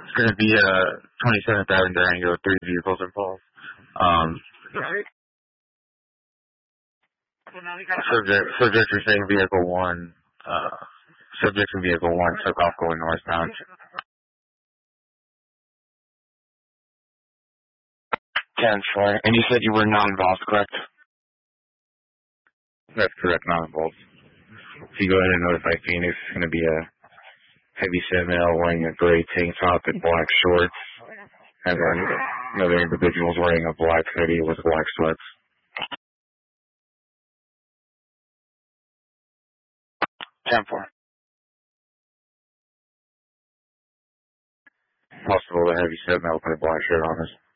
It's going to be 27th Avenue Durango, 3 vehicles involved. Right. Well, now we got subject is saying vehicle 1, subject in vehicle 1 took off going northbound. 10-4. And you said you were not involved, correct? That's correct, not involved. If you go ahead and notify Phoenix, it's going to be a heavy set male wearing a gray tank top and black shorts, and then another individual's wearing a black hoodie with black sweats. 10-4. Possible the heavy set male put a black shirt on us.